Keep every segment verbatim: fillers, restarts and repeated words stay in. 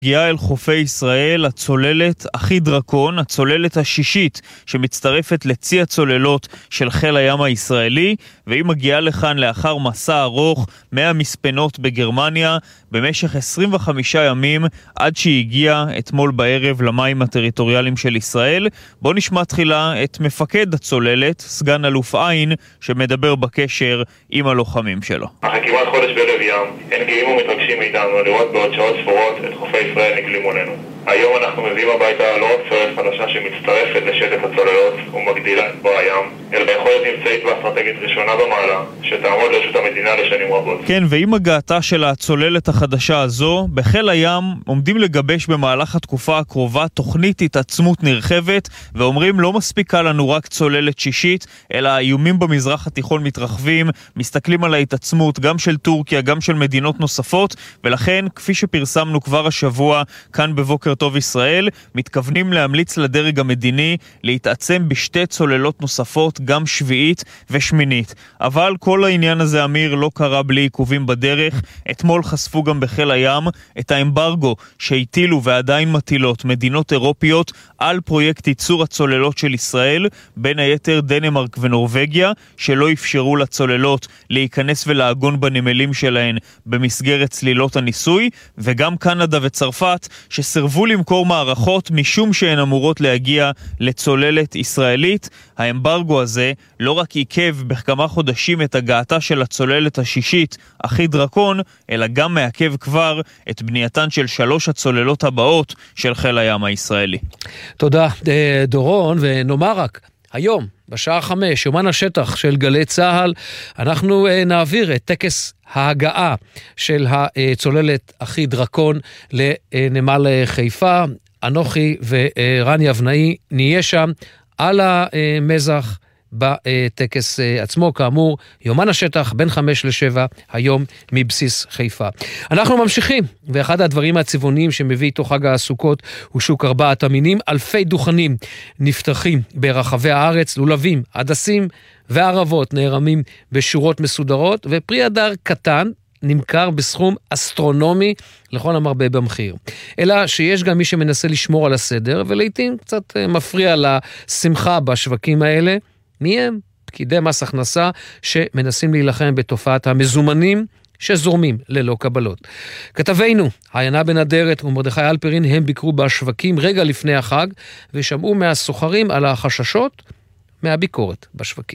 הגיעה אל חופי ישראל הצוללת הכי דרקון, הצוללת השישית שמצטרפת לצי הצוללות של חיל הים הישראלי, והיא מגיעה לכאן לאחר מסע ארוך מהמספנות בגרמניה במשך עשרים וחמישה ימים עד שהיא הגיעה אתמול בערב למים הטריטוריאליים של ישראל. בוא נשמע תחילה את מפקד הצוללת, סגן אלוף עין, שמדבר בקשר עם הלוחמים שלו. אחרי כמעט חודש בלב ים, אין גאים ומתרגשים מאיתנו לראות בעוד שעות ספורות את חופי ישראל נגלים מולנו. היום אנחנו מביאים הביתה לא רק צוללת חדשה שמצטרפת לשטף הצוללות ומגדילה את בוא הים, אלא יכולת מבצעית ואסטרטגית ראשונה במעלה, שתעמוד לרשות המדינה לשנים רבות. כן, ועם הגעתה של הצוללת החדשה הזו, בחיל הים עומדים לגבש במהלך התקופה הקרובה תוכנית התעצמות נרחבת, ואומרים לא מספיקה לנו רק צוללת שישית, אלא האיומים במזרח התיכון מתרחבים, מסתכלים על ההתעצמות גם של טורקיה, גם של מדינות נוספות, ולכן, כפי שפרסמנו כבר השבוע כאן בבוקר טוב ישראל, מתכוונים להמליץ לדרג המדיני להתעצם בשתי צוללות נוספות, גם שביעית ושמינית. אבל כל העניין הזה, אמיר, לא קרה בלי עיכובים בדרך. אתמול חשפו גם בחיל הים את האמברגו שהטילו ועדיין מטילות מדינות אירופיות על פרויקט ייצור הצוללות של ישראל, בין היתר דנמרק ונורווגיה, שלא אפשרו לצוללות להיכנס ולעגון בנמלים שלהן במסגרת צלילות הניסוי, וגם קנדה וצרפת שסרבו למכור מערכות משום שהן אמורות להגיע לצוללת ישראלית. האמברגו הזה לא רק עיכב בכמה חודשים את הגעתה של הצוללת השישית הכי דרקון, אלא גם מעכב כבר את בנייתן של שלוש הצוללות הבאות של חיל הים הישראלי. תודה דורון, ונאמר רק היום בשעה חמש, יומן השטח של גלי צהל, אנחנו נעביר את טקס ההגעה של הצוללת הכי דרקון לנמל חיפה. אנוכי ורני אבנאי נהיה שם על המזח בטקס עצמו, כאמור, יומן השטח בין חמש לשבע היום מבסיס חיפה. אנחנו ממשיכים, ואחד הדברים הצבעוניים שמביא איתו חג הסוכות הוא שוק ארבעת המינים. אלפי דוכנים נפתחים ברחבי הארץ, לולבים, עדסים וערבות נערמים בשורות מסודרות, ופרי הדר קטן נמכר בסכום אסטרונומי לכל המרבה במחיר. אלא שיש גם מי שמנסה לשמור על הסדר, ולעיתים קצת מפריע לשמחה בשווקים האלה, מהם פקידי מס הכנסה שמנסים להילחם בתופעת המזומנים שזורמים ללא קבלות. כתבינו, עיינה בן אדרת ומרדכי אלפרין, הם ביקרו בשווקים רגע לפני החג, ושמעו מהסוחרים על החששות מהביקורת בשווקים.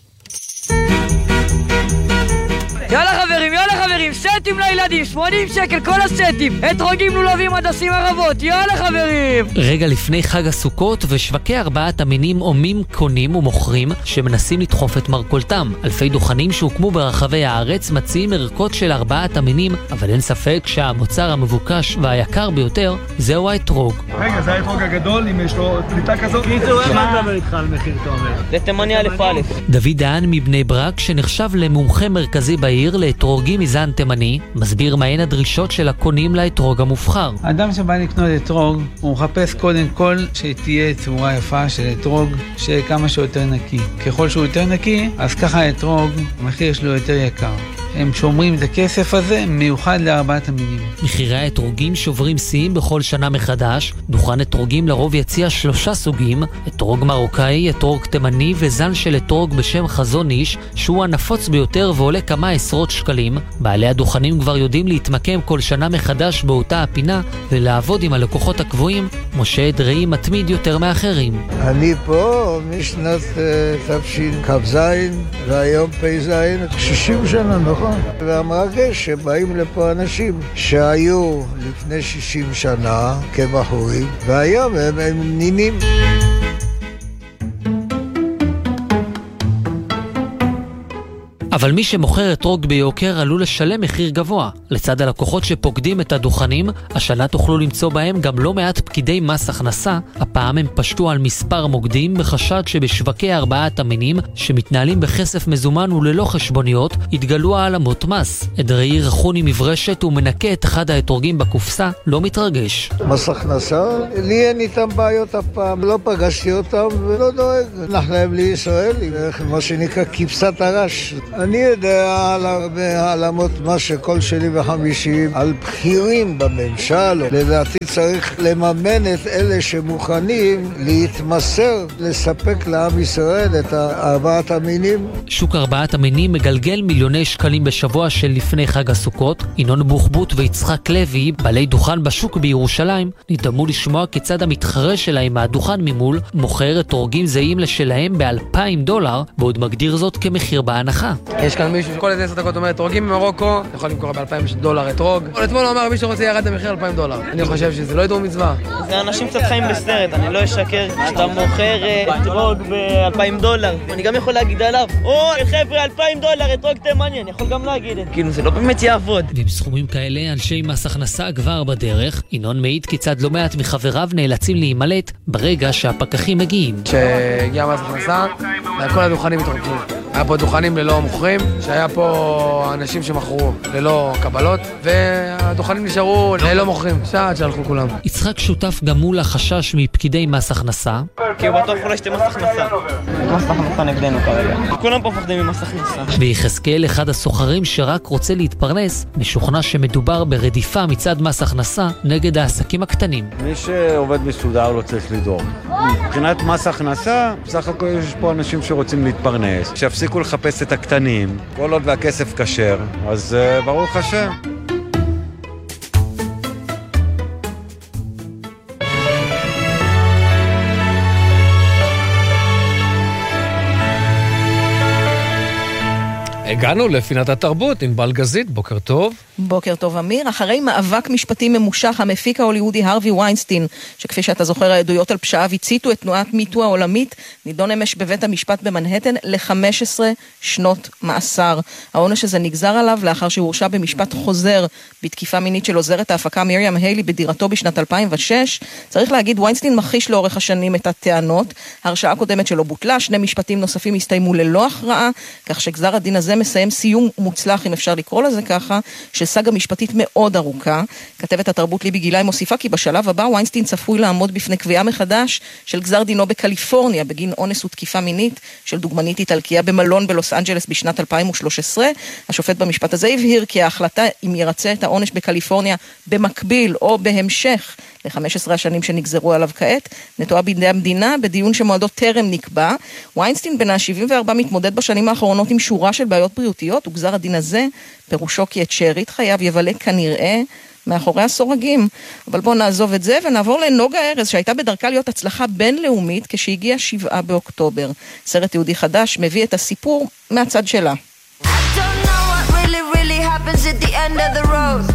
יאללה חברים, יאללה חברים, סטים לילדים, שמונים שקל כל הסטים, אתרוגים לולבים עדסים ערבות, יאללה חברים. רגע לפני חג הסוכות ושווקי ארבעת המינים עומים קונים ומוכרים שמנסים לדחוף את מרכולתם. אלפי דוכנים שהוקמו ברחבי הארץ מציעים ערכות של ארבעת המינים, אבל אין ספק שהמוצר המבוקש והיקר ביותר זהו האתרוג. רגע, זה האתרוג הגדול, אם יש לו פליטה כזאת? קיצור, איך מה מדבר איתך על מחיר תומר? זה תימני א' א'. דוד דהן מבני ברק, שנחשב למומחה מרכזי בעיר לאתרוגים מזן תימני, מסביר מהן הדרישות של הקונים לאתרוג המובחר. האדם שבא לקנות אתרוג, הוא מחפש קודם כל שתהיה צורה יפה של אתרוג שכמה שיותר נקי. ככל שהוא יותר נקי, אז ככה האתרוג, המחיר שלו יותר יקר. הם שומרים את הכסף הזה מיוחד לארבעת המינים. מחירי האתרוגים שוברים שיאים בכל שנה מחדש. דוכן אתרוגים לרוב יציע שלושה סוגים, אתרוג מרוקאי, אתרוג תימני וזן של אתרוג בשם חזון איש, שהוא הנפוץ ביותר ועולה כמה עשרות שקלים. בעלי הדוכנים כבר יודעים להתמקם כל שנה מחדש באותה הפינה ולעבוד עם הלקוחות הקבועים. משה אדראי מתמיד יותר מאחרים. אני פה משנת תפשין כבזין והיום פייזין, שישים שנה נכון. והמרגש שבאים לפה אנשים שהיו לפני שישים שנה כבחורים והיום הם, הם נינים. אבל מי שמוכר אתרוג ביוקר עלול לשלם מחיר גבוה. לצד הלקוחות שפוקדים את הדוכנים, השנה תוכלו למצוא בהם גם לא מעט פקידי מס הכנסה. הפעם הם פשטו על מספר מוקדים בחשד שבשווקי ארבעת המינים שמתנהלים בכסף מזומן וללא חשבוניות התגלו העלמות מס. אדראי רחוני מברשת ומנקה את אחד האתרוגים בקופסה, לא מתרגש. מס הכנסה? לי אין איתם בעיות אף פעם, לא פגשתי אותם ולא דואג. אנחנו להם לישראל, מה שנקרא כבשת הרש. אני יודע על הרבה העלמות מה שכל שני וחמישי על בכירים בממשל. לדעתי צריך לממן את אלה שמוכנים להתמסר, לספק לעם ישראל את ארבעת המינים. שוק ארבעת המינים מגלגל מיליוני שקלים בשבוע של לפני חג הסוכות. ינון בוחבוט ויצחק לוי, בעלי דוכן בשוק בירושלים, נדמו לשמוע כיצד המתחרה שלהם מהדוכן ממול מוכר אתרוגים זהים לשלהם ב-אלפיים דולר, ועוד מגדיר זאת כמחיר בהנחה. יש כאן מישהו שכל איזה עשר דקות אומר אתרוגים ממרוקו, יכול למכור ב-אלפיים דולר אתרוג. אתמול הוא אמר מי שרוצה ירד המחיר אלפיים דולר. אני חושב שזה לא ידעו מצווה. זה אנשים קצת חיים בסרט, אני לא אשקר. כשאתה מוכר אתרוג ב-אלפיים דולר, אני גם יכול להגיד עליו, או חבר'ה אלפיים דולר, אתרוג תימני, אני יכול גם להגיד את זה. כאילו זה לא באמת יעבוד. ועם סכומים כאלה, אנשי מס הכנסה כבר בדרך. ינון מעיד כיצד לא מעט מחבריו נאלצים להימלט ברגע שהפקחים מגיעים. כשהגיע מס הכנסה, כל הדוכנים התרוקנו. היה פה דוכנים ללא מוכרים, שהיה פה אנשים שמכרו ללא קבלות, והדוכנים נשארו ללא מוכרים. שעד שהלכו כולם. יצחק שותף גם מול החשש מפקידי מס הכנסה. כי הוא בטוח אולי שתי מס הכנסה. מס הכנסה נגדנו כרגע. כולם פה פחדים ממס הכנסה. ויחזקאל, אחד הסוחרים שרק רוצה להתפרנס, משוכנע שמדובר ברדיפה מצד מס הכנסה נגד העסקים הקטנים. מי שעובד מסודר לא צריך לדאוג. מבחינת מס הכנסה, בסך הכל יש פה אנשים שרוצים להתפרנס, שיפסיקו לחפש את הקטנים. כל עוד והכסף כשר, אז uh, ברוך השם. הגענו לפינת התרבות עם בלגזית, בוקר טוב. בוקר טוב אמיר. אחרי מאבק משפטי ממושך, המפיק ההוליוודי הרווי ויינסטיין, שכפי שאתה זוכר העדויות על פשעיו הציתו את תנועת מיטו העולמית, נידון אמש בבית המשפט במנהטן ל-חמש עשרה שנות מאסר. העונש הזה נגזר עליו לאחר שהורשע במשפט חוזר בתקיפה מינית של עוזרת ההפקה מיריאם היילי בדירתו בשנת אלפיים ושש. צריך להגיד, ויינסטיין מכחיש לאורך השנים את הטענות. הרשעה הקודמת שלו בוטלה, שני משפטים נוספים הסתיימו ללא הכרעה, כך שגזר הדין הזה מסיים סיום מוצלח, אם אפשר לקרוא לזה ככה, של סגה משפטית מאוד ארוכה. כתבת התרבות ליבי גילאי מוסיפה כי בשלב הבא ויינסטיין צפוי לעמוד בפני קביעה מחדש של גזר דינו בקליפורניה בגין אונס ותקיפה מינית של דוגמנית איטלקיה במלון בלוס אנג'לס בשנת אלפיים ושלוש עשרה. השופט במשפט הזה הבהיר כי ההחלטה אם ירצה את העונש בקליפורניה במקביל או בהמשך ל-חמש עשרה השנים שנגזרו עליו כעת, נטועה בידי המדינה בדיון שמועדו טרם נקבע. ויינסטיין בן ה-שבעים וארבע מתמודד בשנים האחרונות עם שורה של בעיות בריאותיות, וגזר הדין הזה פירושו כי את שארית חייו יבלה כנראה מאחורי הסורגים. אבל בואו נעזוב את זה ונעבור לנוגה ארז, שהייתה בדרכה להיות הצלחה בינלאומית כשהגיע שבעה באוקטובר. סרט יהודי חדש מביא את הסיפור מהצד שלה. I don't know what really really happens at the end of the road.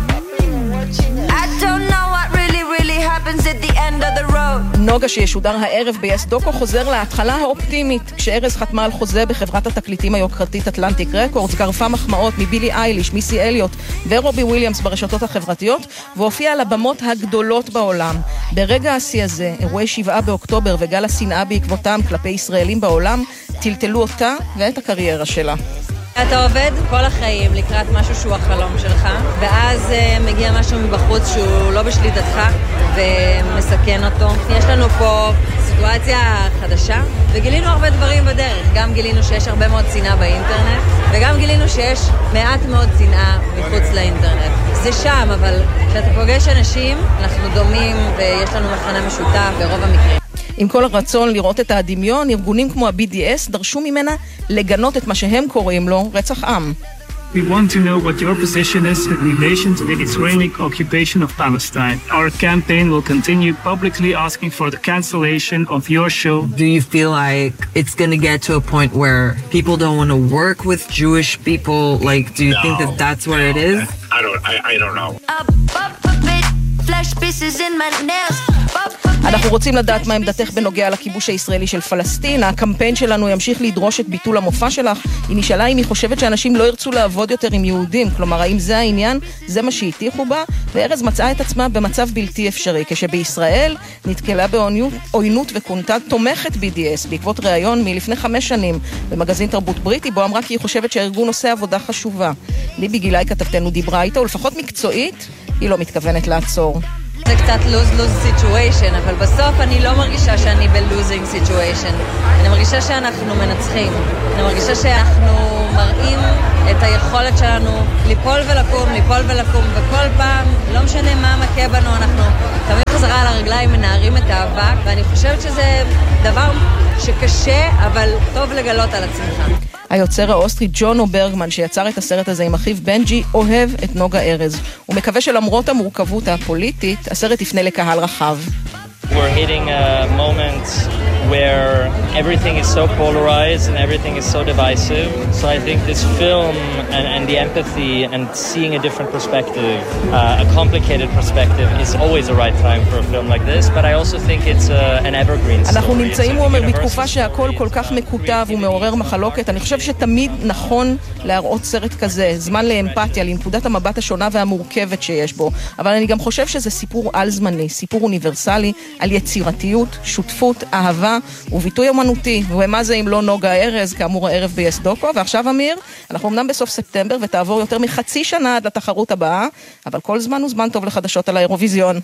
I don't know what really really happens at the end of the road. נוגה שישודר הערב ב-יס דוקו חוזר להתחלה האופטימית. כשארז חתמה על חוזה בחברת התקליטים היוקרתית אטלנטיק רקורדס, גרפה מחמאות מבילי אייליש, מיסי אליוט ורובי וויליאמס ברשתות החברתיות, והופיעה על הבמות הגדולות בעולם. ברגע השיא הזה, אירועי שבעה באוקטובר וגל השנאה בעקבותם כלפי ישראלים בעולם טלטלו אותה ואת הקריירה שלה. אתה עובד כל החיים לקראת משהו שהוא החלום שלך, ואז uh, מגיע משהו מבחוץ שהוא לא בשליטתך ומסכן אותו. יש לנו פה סיטואציה חדשה, וגילינו הרבה דברים בדרך. גם גילינו שיש הרבה מאוד שנאה באינטרנט, וגם גילינו שיש מעט מאוד שנאה מחוץ לאינטרנט. זה שם, אבל כשאתה פוגש אנשים, אנחנו דומים ויש לנו מכנה משותף ברוב המקרים. עם כל הרצון לראות את הדמיון, ארגונים כמו ה-בי די אס דרשו ממנה לגנות את מה שהם קוראים לו רצח עם. We want to know what your position is in relation to the Israeli occupation of Palestine. Our campaign will continue publicly asking for the cancellation of your show. Do you feel like it's going to get to a point where people don't want to work with Jewish people? Like, do you no, think that that's what no, it is? I don't, I, I don't know. Up, up a bit, flesh pieces in my nails. אנחנו רוצים לדעת מה עמדתך בנוגע לכיבוש הישראלי של פלסטין. הקמפיין שלנו ימשיך לדרוש את ביטול המופע שלך. היא נשאלה אם היא חושבת שאנשים לא ירצו לעבוד יותר עם יהודים, כלומר האם זה העניין, זה מה שהטיחו בה, וארז מצאה את עצמה במצב בלתי אפשרי, כשבישראל נתקלה בעוינות וכונתה תומכת בי די אס בעקבות ראיון מלפני חמש שנים במגזין תרבות בריטי, בו אמרה כי היא חושבת שהארגון עושה עבודה חשובה. ליבי גילאי כתבתנו דיברה איתה, ולפחות מקצועית היא לא מתכוונת לעצור. זה קצת lose-lose situation, אבל בסוף אני לא מרגישה שאני ב-losing situation. אני מרגישה שאנחנו מנצחים. אני מרגישה שאנחנו מראים את היכולת שלנו ליפול ולקום, ליפול ולקום, וכל פעם, לא משנה מה מכה בנו, אנחנו תמיד חזרה על הרגליים, מנערים את האבק, ואני חושבת שזה דבר שקשה, אבל טוב לגלות על עצמך. היוצר האוסטרי ג'ונו ברגמן, שיצר את הסרט הזה עם אחיו בנג'י, אוהב את נוגה ארז. הוא מקווה שלמרות המורכבות הפוליטית, הסרט יפנה לקהל רחב. We're hitting a moment where everything is so polarized and everything is so divisive. So I think this film and, and the empathy and seeing a different perspective, uh, a complicated perspective, is always the right time for a film like this. But I also think it's uh, an evergreen story. אנחנו נמצאים, הוא אומר, בתקופה שהכל כל כך מקוטב ומעורר מחלוקת. אני חושב שתמיד נכון להראות סרט כזה, זמן לאמפתיה, לנקודת המבט השונה והמורכבת שיש בו. אבל אני גם חושב שזה סיפור על זמני, סיפור אוניברסלי, על יצירתיות, שותפות, אהבה וביטוי אמנותי. ומה זה אם לא נוגה ארז, כאמור הערב ביסדוקו. ועכשיו אמיר, אנחנו אמנם בסוף ספטמבר ותעבור יותר מחצי שנה עד לתחרות הבאה, אבל כל זמן הוא זמן טוב לחדשות על האירוויזיון.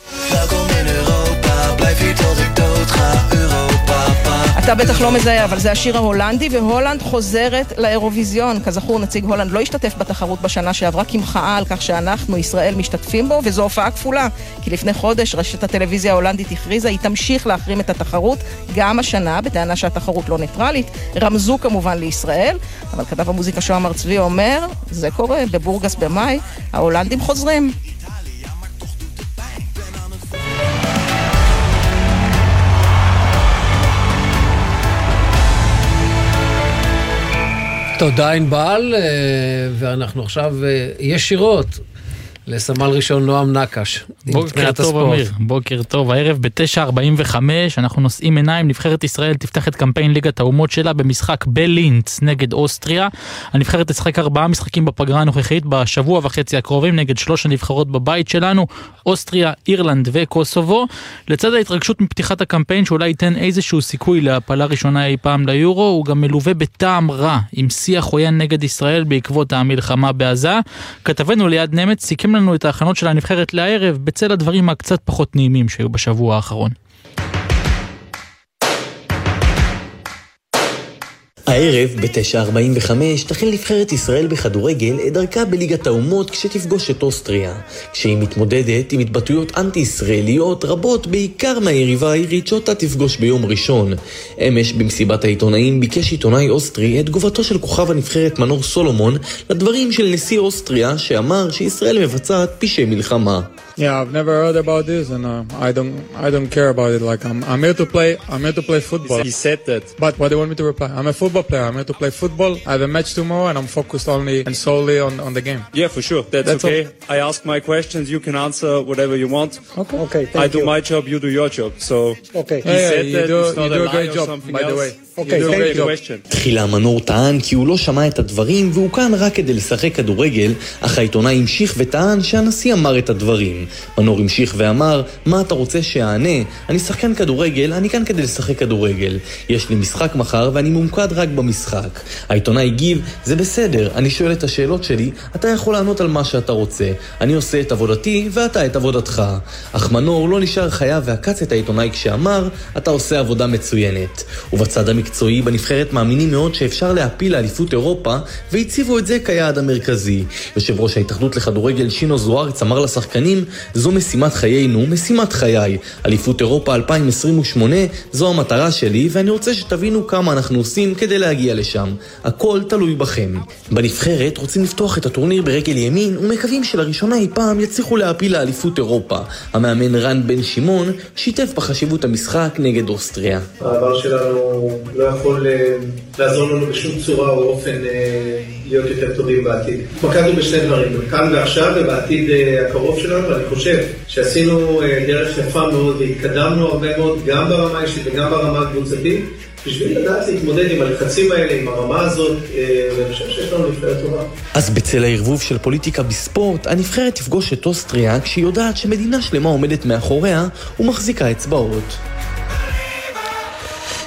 אתה בטח לא מזהה, אבל זה השיר ההולנדי, והולנד חוזרת לאירוויזיון. כזכור, נציג הולנד לא השתתף בתחרות בשנה שעברה כמחאה על כך שאנחנו, ישראל, משתתפים בו, וזו הופעה כפולה. כי לפני חודש רשת הטלוויזיה ההולנדית הכריזה, היא תמשיך להחרים את התחרות גם השנה, בטענה שהתחרות לא ניטרלית. רמזו כמובן לישראל, אבל כתב המוזיקה שוהם ארצבי אומר, זה קורה, בבורגס במאי, ההולנדים חוזרים. תודה ענבל, ואנחנו עכשיו ישירות לסמל ראשון נועם נקש. בוקר טוב אמיר, בוקר טוב. הערב ב-תשע ארבעים וחמש אנחנו נושאים עיניים. נבחרת ישראל תפתח את קמפיין ליגת האומות שלה במשחק בלינץ נגד אוסטריה. הנבחרת תשחק ארבעה משחקים בפגרה הנוכחית בשבוע וחצי הקרובים נגד שלוש הנבחרות בבית שלנו, אוסטריה, אירלנד וקוסובו. לצד ההתרגשות מפתיחת הקמפיין שאולי ייתן איזשהו סיכוי להפלה ראשונה אי פעם ליורו, הוא גם מלווה בטעם רע עם שיח עוין נגד ישראל בעקבות המלחמה בעזה. כתבנו ליד נמץ סיכם לנו את ההכנות של הנבחרת לערב בצל הדברים הקצת פחות נעימים שהיו בשבוע האחרון. הערב ב-תשע ארבעים וחמש תחל נבחרת ישראל בכדורגל את דרכה בליגת האומות כשתפגוש את אוסטריה, כשהיא מתמודדת עם התבטאויות אנטי-ישראליות רבות בעיקר מהיריבה האירית שאותה תפגוש ביום ראשון. אמש במסיבת העיתונאים ביקש עיתונאי אוסטרי את תגובתו של כוכב הנבחרת מנור סולומון לדברים של נשיא אוסטריה שאמר שישראל מבצעת פשעי מלחמה. Yeah, I've never heard about this, and uh, I don't, I don't care about it. Like I'm, I'm here to play, I'm here to play football. He said that. But what do you want me to reply? I'm a football player. I'm here to play football. I have a match tomorrow, and I'm focused only and solely on, on the game. Yeah, for sure. That's, That's okay. All. I ask my questions. You can answer whatever you want. Okay. Okay. Thank I you. do my job. You do your job. So. Okay. He yeah, said you that. do, It's not you do a, a great job, by else. the way. Okay, you do thank a you. question. תחילה מנור טען כי הוא לא שמע את הדברים והוא כאן רק כדי לשחק כדורגל, אך העיתונאי המשיך וטען שהנשיא אמר את הדברים. מנור המשיך ואמר, מה אתה רוצה שאענה? אני שחקן כדורגל, אני כאן כדי לשחק כדורגל. יש לי משחק מחר ואני מומקד רק במשחק. העיתונאי הגיב, זה בסדר, אני שואל את השאלות שלי, אתה יכול לענות על מה שאתה רוצה. אני עושה את עבודתי ואתה את עבודתך. אך מנור לא נשאר חייב והקץ את העיתונאי כשאמר, אתה עושה עבודה מצוינת. ובצד המקצועי בנבחרת מאמינים מאוד שאפשר להפיל לאליפות אירופה, והציבו את זה כיעד המרכזי. יושב ראש ההתאחדות לכדורגל שינו זוארץ אמר לשחקנים, זו משימת חיינו, משימת חיי. אליפות אירופה אלפיים עשרים ושמונה זו המטרה שלי, ואני רוצה שתבינו כמה אנחנו עושים כדי להגיע לשם. הכל תלוי בכם. בנבחרת רוצים לפתוח את הטורניר ברגל ימין, ומקווים שלראשונה אי פעם יצליחו להפיל לאליפות אירופה. המאמן רן בן שמעון שיתף בחשיבות המשחק נגד אוסטריה. העבר שלנו לא יכול לעזור לנו בשום צורה או אופן להיות יותר טובים בעתיד. התמקדנו בשני דברים, כאן ועכשיו ובעתיד הקרוב שלנו, ואני חושב שעשינו דרך יפה מאוד והתקדמנו הרבה מאוד גם ברמה האישית וגם ברמה הקבוצתית, בשביל לדעת להתמודד עם הלחצים האלה, עם הרמה הזאת, ואני חושב שיש לנו נבחרת טובה. אז בצל הערבוב של פוליטיקה בספורט, הנבחרת תפגוש את אוסטריה כשהיא יודעת שמדינה שלמה עומדת מאחוריה ומחזיקה אצבעות.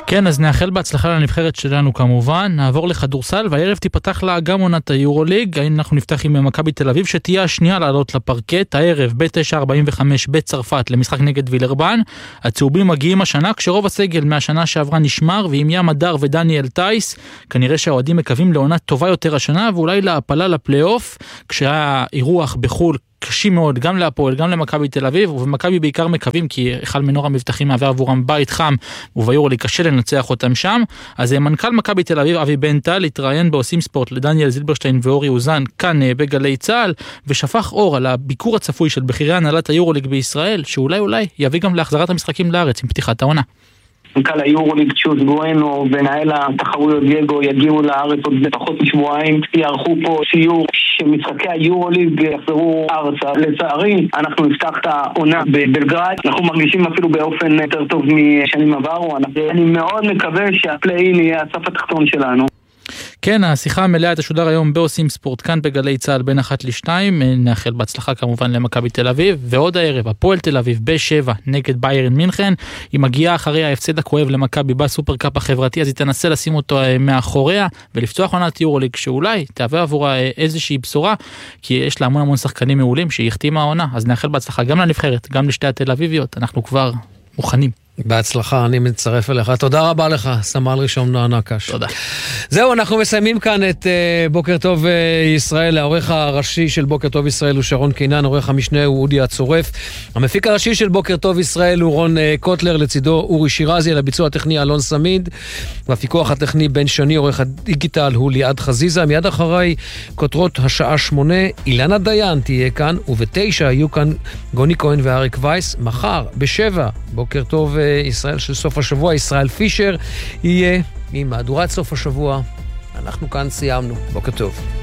כן, אז נאחל בהצלחה לנבחרת שלנו כמובן, נעבור לכדורסל, והערב תיפתח לה גם עונת היורוליג, אנחנו נפתח עם מכבי תל אביב, שתהיה השנייה לעלות לפרקט, הערב ב-תשע ארבעים וחמש בצרפת למשחק נגד וילרבן, הצהובים מגיעים השנה כשרוב הסגל מהשנה שעברה נשמר, ועם ים הדר ודניאל טייס, כנראה שהאוהדים מקווים לעונה טובה יותר השנה, ואולי להפלה לפלייאוף, כשהיה אירוח בחול, קשים מאוד, גם להפועל, גם למכבי תל אביב, ובמכבי בעיקר מקווים, כי אחד מנור המבטחים מעבר עבורם בית חם, וביורוליג קשה לנצח אותם שם. אז מנכ"ל מכבי תל אביב, אבי בן טל, התראיין בעושים ספורט לדניאל זילברשטיין ואורי אוזן, כאן בגלי צהל, ושפך אור על הביקור הצפוי של בכירי הנהלת היורוליג בישראל, שאולי אולי יביא גם להחזרת המשחקים לארץ עם פתיחת העונה. מנכ"ל היורוליג צ'וס גואנו ונהל התחרויות דייגו יגיעו לארץ עוד פחות משבועיים, יערכו פה סיור שמשחקי היורוליג יחזרו ארצה. לצערי, אנחנו נפתח את העונה בבלגרד, אנחנו מרגישים אפילו באופן יותר טוב משנים עברו, אני מאוד מקווה שהפליין יהיה הסף התחתון שלנו. כן, השיחה המלאה תשודר היום בעושים ספורט כאן בגלי צהל בין אחת לשתיים, נאחל בהצלחה כמובן למכבי תל אביב, ועוד הערב הפועל תל אביב בשבע נגד ביירן מינכן, היא מגיעה אחרי ההפסד הכואב למכבי בסופר קאפ החברתי, אז היא תנסה לשים אותו מאחוריה ולפתוח עונת יורוליג שאולי תהווה עבורה איזושהי בשורה, כי יש לה המון המון שחקנים מעולים שהיא החתימה העונה, אז נאחל בהצלחה גם לנבחרת, גם לשתי התל אביביות, אנחנו כבר מוכנים. בהצלחה, אני מצטרף אליך. תודה רבה לך, סמל ראשון נועה נקש. תודה. זהו, אנחנו מסיימים כאן את uh, בוקר טוב uh, ישראל. העורך הראשי של בוקר טוב ישראל הוא שרון קינן, עורך המשנה הוא אודי הצורף. המפיק הראשי של בוקר טוב ישראל הוא רון uh, קוטלר, לצידו אורי שירזי, על הביצוע הטכני אלון סמיד, והפיקוח הטכני בן שני, עורך הדיגיטל הוא ליעד חזיזה. מיד אחריי כותרות השעה שמונה, אילנה דיין תהיה כאן, ובתשע יהיו כאן גוני כהן ואריק וייס. מחר בשבע, בוקר טוב ישראל של סוף השבוע, ישראל פישר יהיה עם מהדורת סוף השבוע. אנחנו כאן סיימנו. בוקר טוב.